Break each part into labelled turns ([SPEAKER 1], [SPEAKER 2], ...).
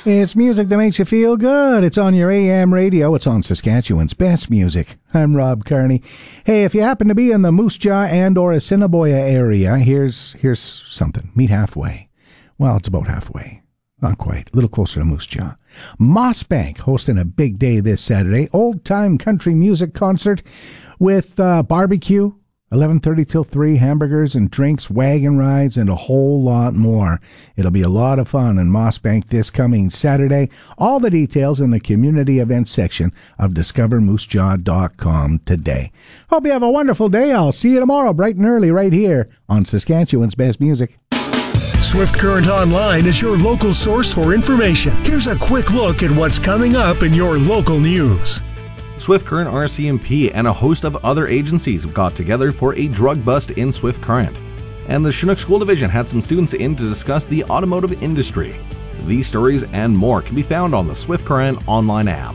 [SPEAKER 1] It's music that makes you feel good. It's on your AM radio. It's on Saskatchewan's best music. I'm Rob Carney. Hey, if you happen to be in the Moose Jaw and or Assiniboia area, here's something. Meet halfway. Well, it's about halfway. Not quite. A little closer to Moose Jaw. Mossbank hosting a big day this Saturday. Old-time country music concert with barbecue. 11:30 till 3, hamburgers and drinks, wagon rides, and a whole lot more. It'll be a lot of fun in Mossbank this coming Saturday. All the details in the community events section of discovermoosejaw.com today. Hope you have a wonderful day. I'll see you tomorrow bright and early right here on Saskatchewan's Best Music.
[SPEAKER 2] Swift Current Online is your local source for information. Here's a quick look at what's coming up in your local news.
[SPEAKER 3] Swift Current RCMP and a host of other agencies got together for a drug bust in Swift Current. And the Chinook School Division had some students in to discuss the automotive industry. These stories and more can be found on the Swift Current online app.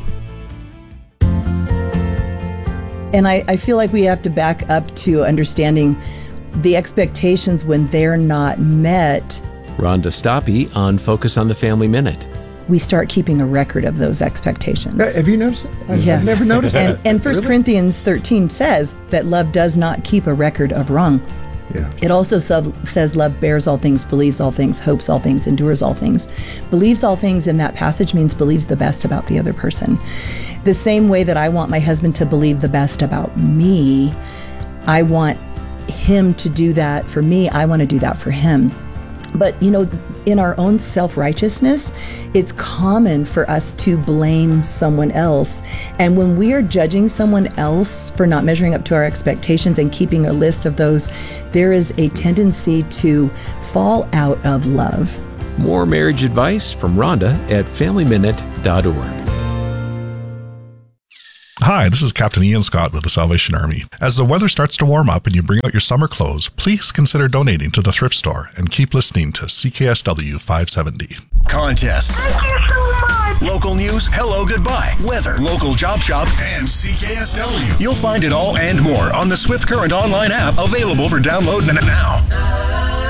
[SPEAKER 4] And I feel like we have to back up to understanding the expectations when they're not met.
[SPEAKER 5] Rhonda Stoppe on Focus on the Family Minute.
[SPEAKER 4] We start keeping a record of those expectations.
[SPEAKER 6] Have you noticed it? I've never noticed that.
[SPEAKER 4] And 1 Corinthians 13 says that love does not keep a record of wrong.
[SPEAKER 6] Yeah.
[SPEAKER 4] It also says love bears all things, believes all things, hopes all things, endures all things. Believes all things in that passage means believes the best about the other person. The same way that I want my husband to believe the best about me, I want him to do that for me. I want to do that for him. But, in our own self-righteousness, it's common for us to blame someone else. And when we are judging someone else for not measuring up to our expectations and keeping a list of those, there is a tendency to fall out of love.
[SPEAKER 5] More marriage advice from Rhonda at FamilyMinute.org.
[SPEAKER 7] Hi, this is Captain Ian Scott with the Salvation Army. As the weather starts to warm up and you bring out your summer clothes, please consider donating to the thrift store and keep listening to CKSW 570.
[SPEAKER 2] Contests.
[SPEAKER 8] Thank you so much.
[SPEAKER 2] Local news, hello, goodbye, weather, local job shop, and CKSW. You'll find it all and more on the Swift Current online app, available for download now.